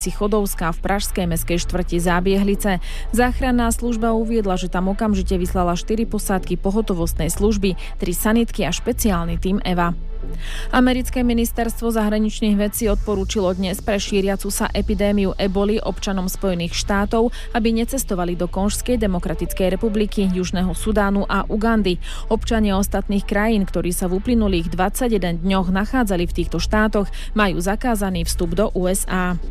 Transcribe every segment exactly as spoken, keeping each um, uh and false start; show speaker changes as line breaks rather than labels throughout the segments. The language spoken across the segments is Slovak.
Chodovská v pražskej mestskej štvrti Zábiehlice. Záchranná služba uviedla, že tam okamžite vyslala štyri posádky pohotovostnej služby, tri sanitky a špeciálny tím Eva. Americké ministerstvo zahraničných vecí odporúčilo dnes pre šíriacu sa epidémiu eboli občanom Spojených štátov, aby necestovali do Konžskej demokratickej republiky, Južného Sudánu a Ugandy. Občania ostatných krajín, ktorí sa v uplynulých dvadsaťjeden dňoch nachádzali v týchto štátoch, majú zakázaný vstup do ú es á.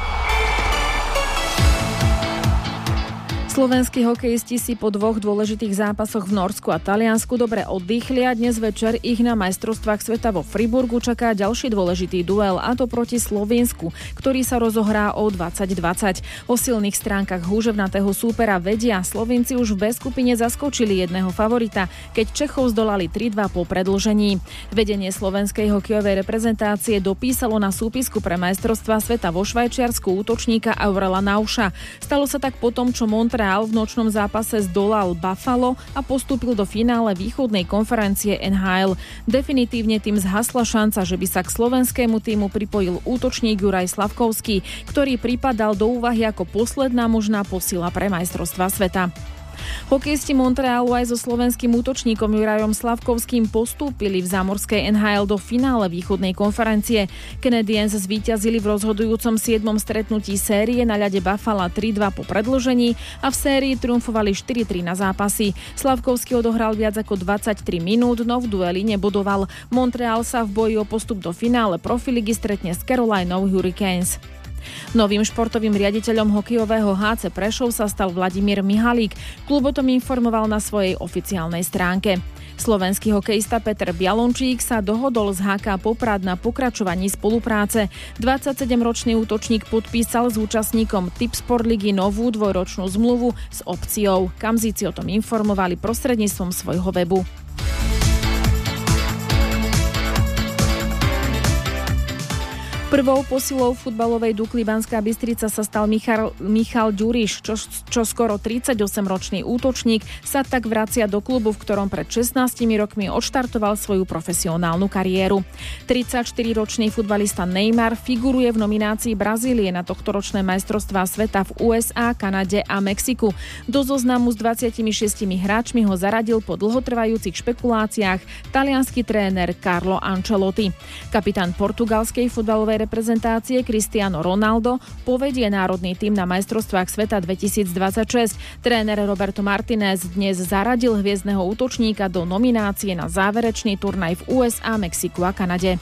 Slovenskí hokejisti si po dvoch dôležitých zápasoch v Norsku a Taliansku dobre oddychli a dnes večer ich na majstrovstvách sveta vo Friburgu čaká ďalší dôležitý duel, a to proti Slovinsku, ktorý sa rozohrá o dvadsať dvadsať. O silných stránkach húževnatého súpera vedia. Slovinci už v B skupine zaskočili jedného favorita, keď Čechov zdolali tri dva po predĺžení. Vedenie slovenskej hokejovej reprezentácie dopísalo na súpisku pre majstrovstvá sveta vo Švajčiarsku útočníka Aurela Nauša. Stalo sa tak potom, čo Montreal v nočnom zápase zdolal Buffalo a postúpil do finále východnej konferencie en há el. Definitívne tým zhasla šanca, že by sa k slovenskému týmu pripojil útočník Juraj Slavkovský, ktorý pripadal do úvahy ako posledná možná posila pre majstrovstvá sveta. Hokejisti Montrealu aj so slovenským útočníkom Jurajom Slavkovským postúpili v zámorskej en há el do finále východnej konferencie. Canadiens zvíťazili v rozhodujúcom siedmom stretnutí série na ľade Buffalo tri dva po predĺžení a v sérii triumfovali štyri tri na zápasy. Slavkovský odohral viac ako dvadsaťtri minút, no v dueli nebodoval. Montreal sa v boji o postup do finále profiligy stretne s Carolinou Hurricanes. Novým športovým riaditeľom hokejového há cé Prešov sa stal Vladimír Mihalík. Klub o tom informoval na svojej oficiálnej stránke. Slovenský hokejista Peter Bialončík sa dohodol s há ká Poprad na pokračovaní spolupráce. dvadsaťsedemročný útočník podpísal s účastníkom Tipsport ligy novú dvojročnú zmluvu s opciou. Kamzíci o tom informovali prostredníctvom svojho webu. Prvou posilou futbalovej Dukly Banská Bystrica sa stal Michal, Michal Ďuriš, čo, čo skoro tridsaťosemročný útočník sa tak vracia do klubu, v ktorom pred šestnástimi rokmi odštartoval svoju profesionálnu kariéru. tridsaťštyriročný futbalista Neymar figuruje v nominácii Brazílie na tohtoročné majstrovstvá sveta v ú es á, Kanade a Mexiku. Do zoznamu s dvadsiatimi šiestimi hráčmi ho zaradil po dlhotrvajúcich špekuláciách taliansky tréner Carlo Ancelotti. Kapitán portugalskej futbalovej reprezentácie Cristiano Ronaldo povedie národný tím na majstrovstvách sveta dvetisícdvadsaťšesť. Tréner Roberto Martinez dnes zaradil hviezdneho útočníka do nominácie na záverečný turnaj v ú es á, Mexiku a Kanade.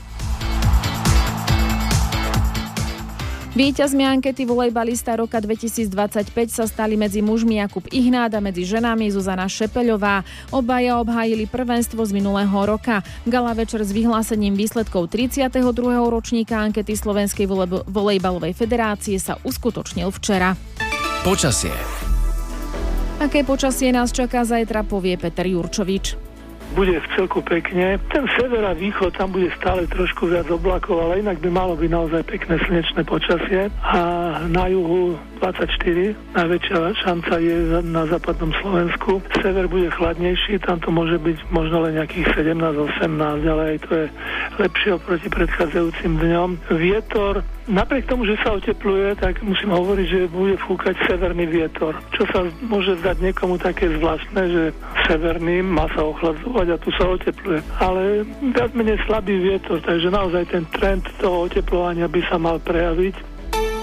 Víťazmi ankety volejbalista roka dvetisícdvadsaťpäť sa stali medzi mužmi Jakub Ihnát a medzi ženami Zuzana Šepeľová. Obaja obhájili prvenstvo z minulého roka. Gala večer s vyhlásením výsledkov tridsiateho druhého ročníka ankety Slovenskej volejbalovej federácie sa uskutočnil včera.
Počasie.
Aké počasie nás čaká zajtra, povie Peter Jurčovič.
Bude v celku pekne. Ten sever a východ, tam bude stále trošku viac oblakov, ale inak by malo byť naozaj pekné slnečné počasie. A na juhu dvadsaťštyri, najväčšia šanca je na západnom Slovensku. Sever bude chladnejší, tam to môže byť možno len nejakých sedemnásť osemnásť, ale aj to je lepšie oproti predchádzajúcim dňom. Vietor, napriek tomu, že sa otepluje, tak musím hovoriť, že bude fúkať severný vietor. Čo sa môže zdať niekomu také zvláštne, že severný má sa ochladzovať a tu sa otepluje. Ale viac menej slabý vietor, takže naozaj ten trend toho oteplovania by sa mal prejaviť.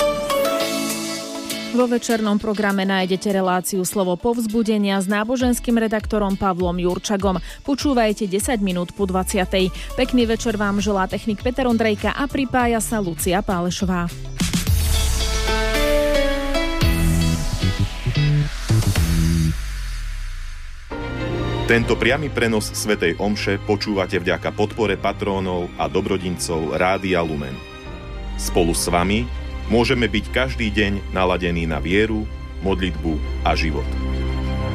Vo večernom programe nájdete reláciu Slovo povzbudenia s náboženským redaktorom Pavlom Jurčagom. Počúvajte desať minút po dvadsiatej. Pekný večer vám želá technik Peter Ondrejka a pripája sa Lucia Pálešová.
Tento priamy prenos svätej omše počúvate vďaka podpore patrónov a dobrodincov Rádia Lumen. Spolu s vami môžeme byť každý deň naladení na vieru, modlitbu a život.